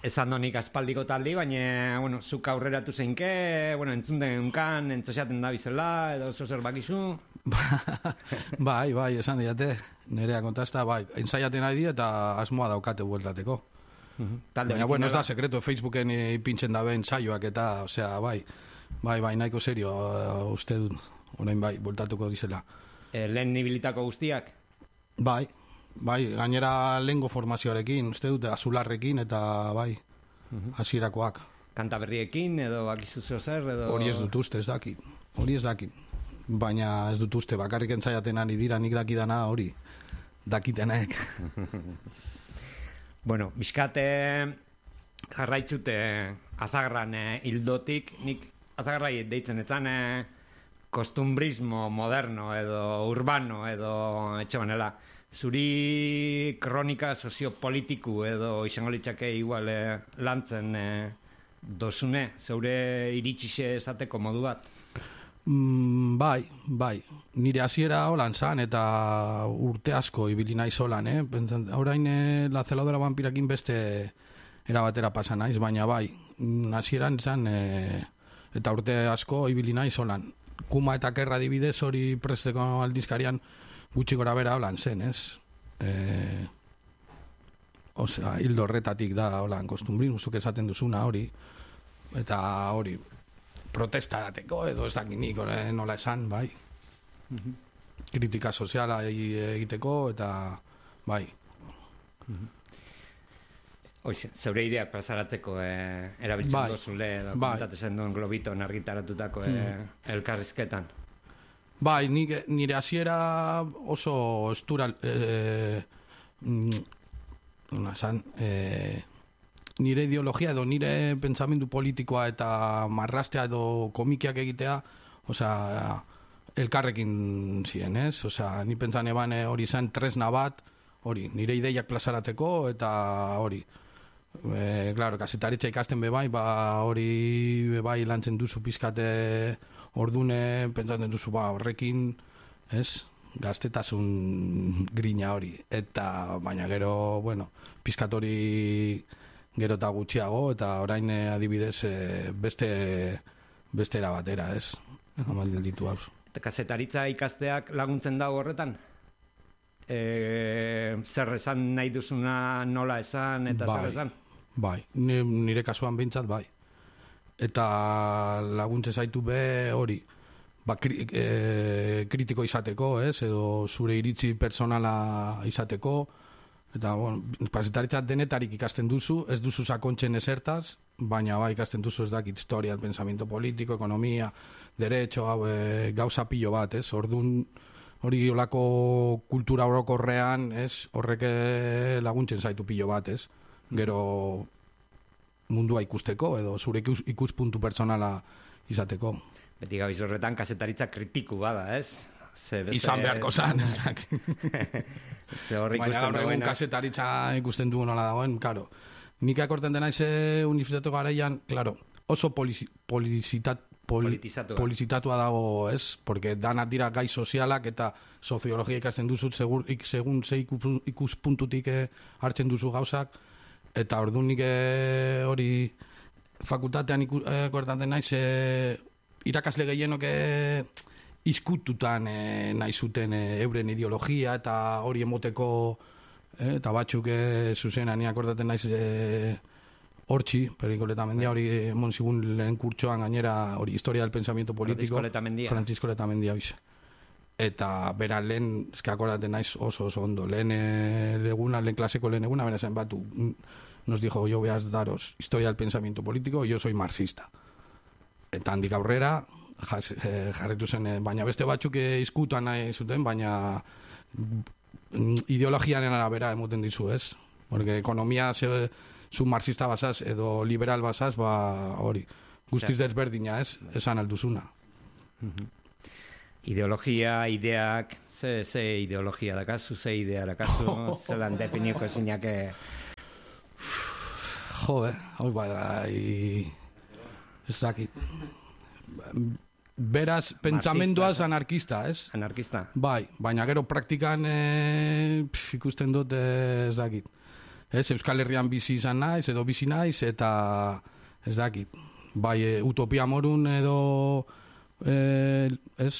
esan donik aspaldiko taldi, baina, bueno, zuk aurreratu zeinke, bueno, entzunten unkan, entzosaten da bizela, edo zozer bakizu? Bai, esan diate, nerea kontasta, bai, ensaiaten ari eta asmoa daukate bueltateko. Baina, bueno, ez da sekreto, Facebooken ipintzen dabe ensaioak eta, osea, bai, nahiko serio, uste dut, orain bai, bueltatuko dizela. Lehen nibilitako guztiak? Bai, gainera lehengo formazioarekin, uste dute, azularrekin eta bai, hasierakoak. Kanta berriekin edo bakizu zer edo... Hori ez dut uste, ez dakit. Baina ez dut uste, bakarrik entzaiaten ari dira, nik dakidana hori, dakitenek. Bueno, bizkate jarraitzute Azagran hildotik, nik Azagrai deitzen etzan kostumbrismo moderno edo urbano edo etxebanela. Zuri kronika soziopolitiku edo izango litzake igual lantzen dosune, zeure iritsixe esateko modu bat? Bai. Nire hasiera holan zan eta urte asko ibili naiz holan, Orain La celadora vampirakin beste erabatera pasa naiz, baina bai, hasieran zan eta urte asko ibili naiz holan. Kuma eta Kerra adibidez hori presteko aldizkarian gutxi gora bera holan zen, ez? Osea, hildo horretatik da holan kostumbrismuzuk esaten duzuna hori, eta hori protestarateko edo ez dakinik nola esan, bai. Kritika soziala egiteko eta bai. Hoxe, zeure ideak plazaratzeko erabiltzen dozule edo komentatzen duen Globiton argitaratutako elkarrizketan. Bai, nire hasiera oso estura nire ideologia edo nire pentsamendu politikoa eta marrastea edo komikiak egitea, osea, elkarrekin ziren, ez? Osea, ni pentsan eban hori zen tresna bat, hori, nire ideiak plazaratzeko eta hori. Claro, kasetaritza ikasten bebai, hori bebai lantzen duzu pizkate ordune, pentsatzen duzu horrekin, ez? Gaztetasun grina hori. Eta, baina gero, bueno, pizkat hori gero eta gutxiago, eta orain adibidez beste erabatera, ez? Amal ditu hau. Eta kasetaritza ikasteak laguntzen dago horretan? Zer esan nahi duzuna nola esan eta zer esan? Bai, nire kasuan behintzat bai. Eta laguntze zaitu be hori, kritiko izateko, ez? Edo zure iritzi personala izateko, eta bueno, kasetaritza denetarik ikasten duzu, ez duzu sakontzen esertaz, baina bai ikasten duzu ez dakit historia, el pensamiento político, ekonomia, derecho, gauza pilo bat, ez? Ordun hori olako kultura orokorrean, ez? Horrek laguntzen zaitu pilo bat, ez? Gero mundua ikusteko edo zure ikuspuntu personala izateko. Beti gabiz horretan kasetaritza kritiku bada, ez? Izan beharko zan. Baina gaur egun kasetaritza ikusten dugu nola dagoen, claro. Nik akorten dena unibertsitateko garaian, claro, oso politizitatua dago, ez? Porque danat dira gai sozialak eta soziologia ikasten duzut, segun ze ikuspuntutik hartzen duzu gauzak, eta orduan nik hori fakultatean akortaten naiz irakasle gehienok izkututan nahi zuten euren ideologia eta hori emoteko eta batzuk zuzena ni akordaten naiz hortzi, Pericoletamendia hori emon zigun lehen kurtsoan gainera hori historia del pensamiento político Francisco Letamendia hoiz. Eta bera lehen, eske akordaten naiz oso ondo, lehen klaseko lehen eguna, bera zen batu, nos dijo, yo voy a daros historia del pensamiento político, yo soy marxista. Eta handik aurrera, jarretu zen, baina beste batzuk izkutuan nahi zuten, baina ideologiaren arabera emoten dizu, ez? Porque ekonomia zu marxista basaz edo liberal basaz, hori, guztiz desberdina, ez? Esan alduzuna. Ideologia, ideak, ze ideologia dakazu, ze idea dakazu, zelan definiko ezinak... Jode, hau bai, ez dakit. Beraz, pentsamenduaz anarkista, ez? Anarkista? Bai, baina gero praktikan ikusten dut ez dakit. Euskal Herrian bizi izan naiz, edo bizi naiz, eta ez dakit, bai, utopia morun edo, el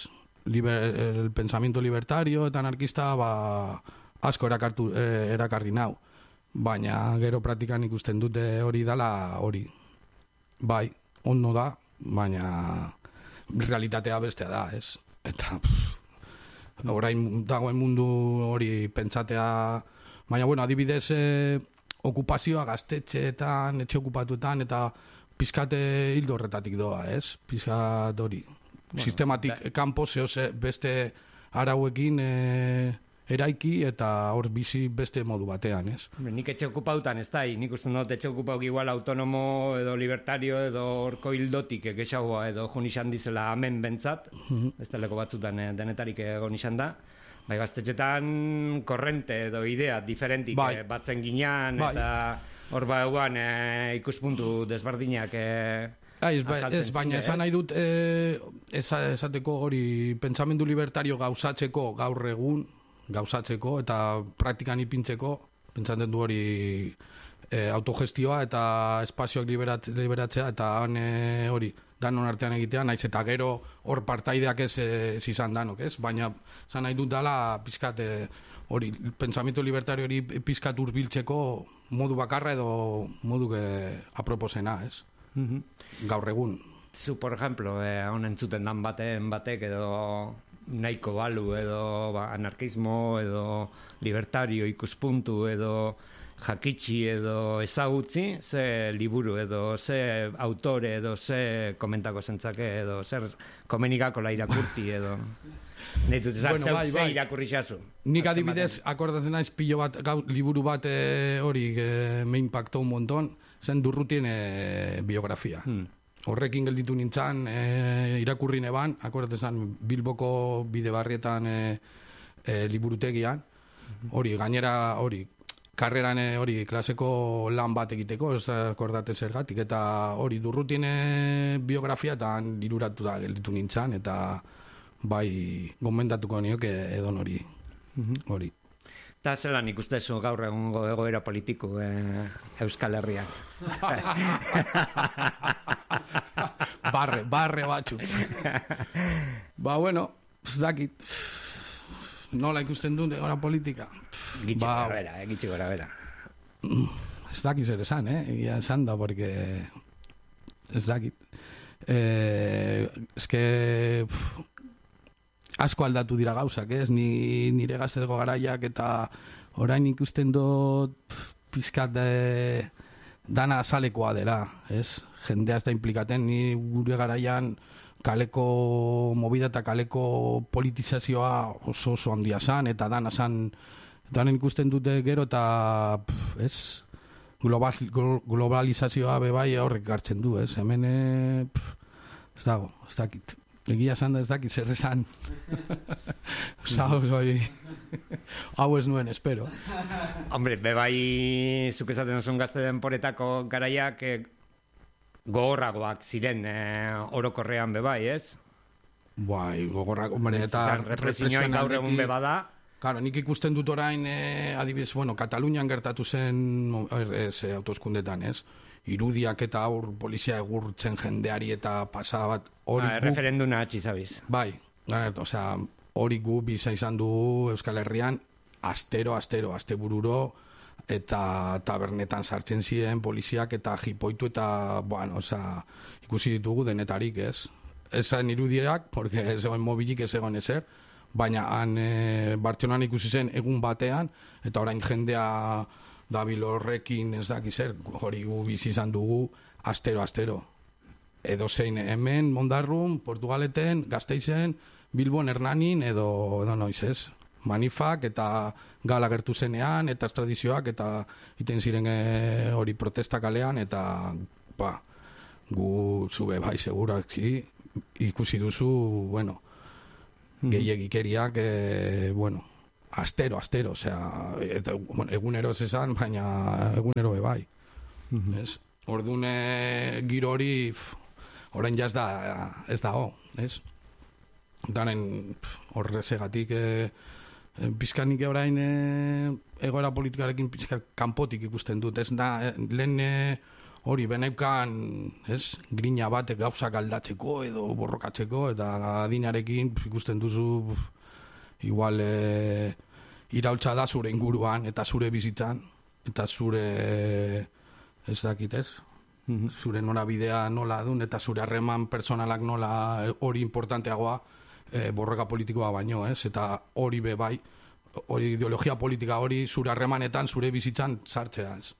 pensamiento libertario eta anarkista, asko erakarri nau. Baina gero praktikan ikusten dute hori dala hori. Bai, ondo da, baina realitatea bestea da, ez? Eta orain dagoen mundu hori pentsatea, baina bueno, adibidez okupazioa gaztetxeetan, etxe okupatuetan, eta pizkate hildo horretatik doa, ez? Pizkat hori. Bueno, sistematik kanpo zehose beste arauekin eraiki eta hor bizi beste modu batean, ez? Nik etxe okupautan, ez da, nik uste dut etxe okupauk igual autonomo edo libertario edo horko hildotik egexagoa edo jun izan dizela hemen bentsat, ez taleko batzutan denetarik egon izan da, bai gaztetxetan korrente edo idea diferentik batzen ginean, eta hor bauan ikuspuntu desberdinak ez, baina esan nahi dut esateko hori pentsamendu libertario gauzatzeko gaur egun, gauzatzeko eta praktikan ipintzeko, pentsatzen du hori autogestioa eta espazioak liberatzea eta hori danon artean egitea, naiz eta gero hor partaideak ez izan danok, ez? Baina esan nahi dut dala pizkat hori, pentsamendu libertario hori pizkat urbiltzeko modu bakarra edo modu aproposena, ez? Gaur egun. Zu, por ejemplo, honen zuten dan batek edo nahiko balu edo anarkismo edo libertario ikuspuntu edo jakitsi edo ezagutzi, ze liburu edo ze autore edo ze komentako zentzake edo zer komenikako la irakurti edo nahitut esan ze irakurri xazu. Nik adibidez, akordatzen naiz pilo bat, liburu bat hori me impactó un montón, zen Durrutien biografia. Horrekin gelditu nintzen, irakurri neban, akordatzen Bilboko Bidebarrietan liburutegian, hori, gainera, hori, karreran hori klaseko lan bat egiteko, ez akordate zergatik, eta hori Durrutien biografia eta liruratu da gelditu nintzen, eta bai gomendatuko nioke edon hori. Hori. Eta zelan ikustezu gaur egungo egoera politiko Euskal Herrian? barre batzu. Bueno, ez dakit, nola ikusten duen egoera politika. Gitxe gora bera. Ez dakit zer esan, egia esan da, porque ez dakit. Ez que asko aldatu dira gauzak, ez? Nire gazteko garaiak eta orain ikusten dut pizkat dana azalekoa dela, ez? Jendea ez da implikaten, ni gure garaian kaleko movida eta kaleko politizazioa oso handia zan, eta dana zan, danen ikusten dute gero eta, ez? Globalizazioa bebai horrek hartzen du, ez? Hemen, ez dago, ez dakit. Egia esan da ez dakit zer esan. Hau ez nuen, espero. Hombre, bebai, zuk esaten duzun gazte denporetako garaiak gogorragoak ziren orokorrean bebai, ez? Bai, gogorrak, hombre, eta represioak gaur egun beba da. Claro, nik ikusten dut orain, adibidez, bueno, Katalunian gertatu zen hauteskundetan, ez? Irudiak eta aur polizia egurtzen jendeari eta pasa bat hori referenduna atxizabiz. Bai, osea, hori gu biza izan dugu Euskal Herrian astero, astebururo eta tabernetan sartzen ziren poliziak eta jipoitu eta, bueno, osea, ikusi ditugu denetarik, ez? Esan irudiak, porque ez egon mobilik ez egon ezer, baina han Bartzelonan ikusi zen egun batean eta orain jendea dabil horrekin ez dakiz zer, hori gu bizi izan dugu astero. Edo zein hemen, Mondarrun, Portugaleten, Gasteizen, Bilbon, Hernanin, edo noiz ez. Manifak eta gala gertu zenean, eta tradizioak, eta iten ziren hori protesta kalean, eta gu zube bai segurak ikusi duzu, bueno, gehiagikeriak, bueno, astero, osea, eta, bueno, egunero zesan, baina egunero bai. Ordune giro hori, orain ja ez da, ez? Danen horrezegatik Pizkanik orain egoera politikarekin pizkat kanpotik ikusten dut. Ez da, lehen hori beneukan, grina bat gauzak aldatzeko edo borrokatzeko, eta adinarekin ikusten duzu igual iraultza da zure inguruan eta zure bizitzan, eta zure ez dakit ez? Zure norabidea nola dun, eta zure harreman personalak nola hori importanteagoa borroka politikoa baino, eta hori bai, hori ideologia politika hori zure harremanetan, zure bizitzan sartzea, ez.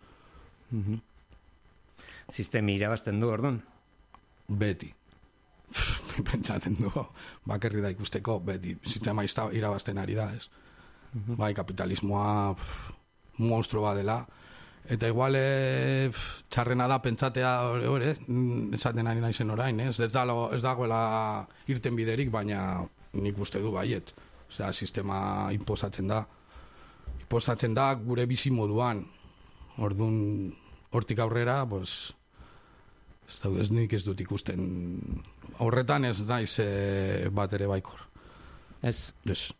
Sistemi irabazten du, orduan? Beti. Pentsatzen du, bakerri da ikusteko, beti. Sistema irabazten ari da, ez. Bai, kapitalismoa monstruo dela. Eta igual txarrena da pentsatea hori, esaten ari naizen orain, ez dagoela irten biderik, baina nik uste du baiet. Osea, sistema inposatzen da gure bizi moduan. Orduan, hortik aurrera, pues, ez nik ez dut ikusten. Horretan ez naiz bat ere baikor. Ez? Ez.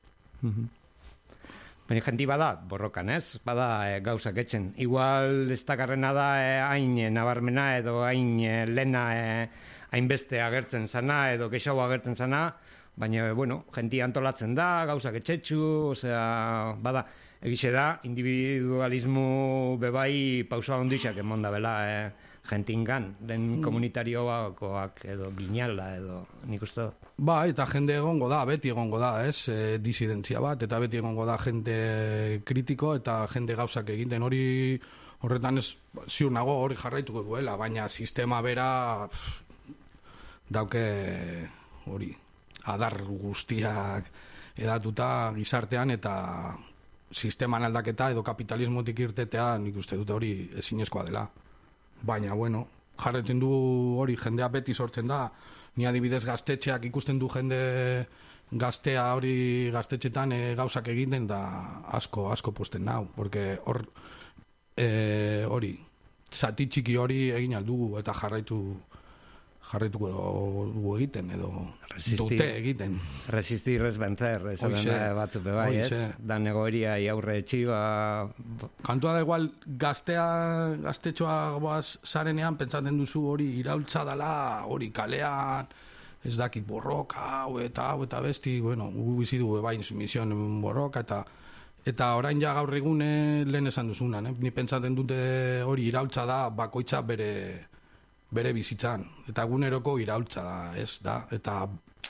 Baina jenti bada borrokan, ez? Bada gauzak etxen. Igual ez dakarrena da hain nabarmena edo hain lena hainbeste agertzen zana edo kexau agertzen zana, baina, bueno, jenti antolatzen da, gauzak etxetxu, osea, bada, egixe da, individualismo bebai pausoa ondixak emon da bela jentingan, den komunitarioakoak edo ginala edo nik uste dut. Ba, eta jende egongo da, beti egongo da, disidentzia bat, eta beti egongo da jende kritiko eta jende gauzak egiten horretan ez ziur nago hori jarraituko duela, baina sistema bera dauke hori adar guztiak edatuta gizartean eta sisteman aldaketa edo kapitalismotik irtetea nik uste dute hori ezinezkoa dela. Baina, bueno, jarretzen du hori jendea beti sortzen da. Ni adibidez gaztetxeak ikusten du jende gaztea hori gaztetxetan gauzak egiten da asko posten nau. Porque hori, zati txiki hori egin aldugu eta jarraituko dugu egiten edo dute egiten. Resistir es vencer, eso da batzuk bebai, ez? Dan egoeria aurre etxi, Kantua da igual gaztetxoa goaz zarenean pentsatzen duzu hori iraultza dala, hori kalean, ez dakit borroka, hau eta besti, bueno, gu bizi dugu bai misioen borroka eta orain ja gaur egun lehen esan duzunan, ni pentsatzen dute hori iraultza da bakoitza bere bizitzan, eta eguneroko iraultza da, ez da, eta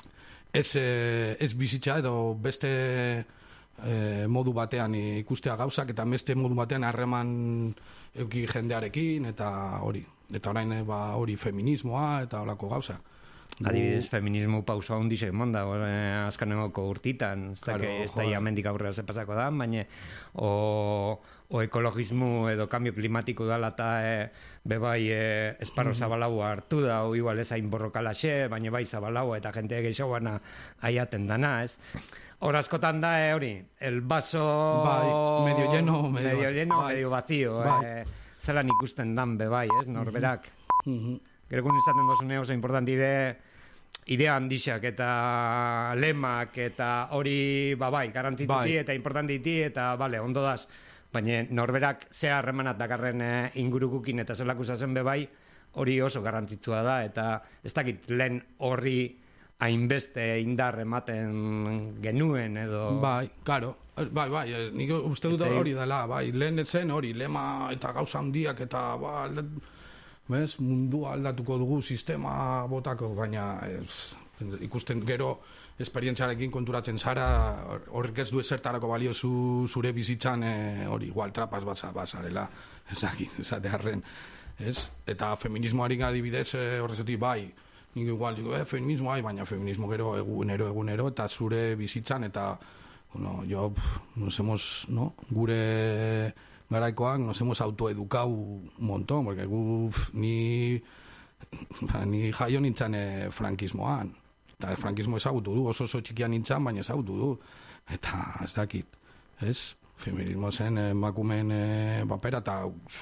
ez bizitza edo beste modu batean ikustea gauzak, eta beste modu batean harreman euki jendearekin, eta hori hori feminismoa, eta horako gauzak. Adibidez, feminismo pausa ondixek monda, azkanengoko urtitan, ez da jamendik aurrera ze pasako da, baina o ekologismo edo kambio klimatiko dala eta bebai esparro zabalaua hartu da, o igual ez hain borrokalaxe, baina bai zabalaua eta jente gehiagoana aiaten dana, ez? Hor askotan da hori, el vaso medio lleno, medio vacío, zelan ikusten dan bebai, ez, norberak. Gero kun izaten dozune oso importante idea handixak eta lemak eta hori bai, garantzituti eta importantiti eta ondo daz. Baina norberak ze harremanat dakarren ingurukukin eta zelako zazen bebai, hori oso garrantzitsua da eta ez dakit lehen horri hainbeste indar ematen genuen edo... Bai, karo, nik uste dut hori dela, lehen etzen hori, lema eta gauza handiak eta mundua aldatuko dugu sistema botako, baina ikusten gero esperientziarekin konturatzen zara, horrek ez du ezertarako balio zure bizitzan hori igual trapaz bazarela, esatearren, ez? Eta feminismoarik adibidez horrezetik bai, nik igual feminismo bai, baina feminismo gero egunero eta zure bizitzan eta nos hemos, gure garaikoak nos hemos autoeducado un montón, porque ni jaio nintzen frankismoan. Eta frankismo ezagutu du, oso txikian nintzen, baina ezagutu du. Eta ez dakit, ez? Feminismo zen emakumeen papera eta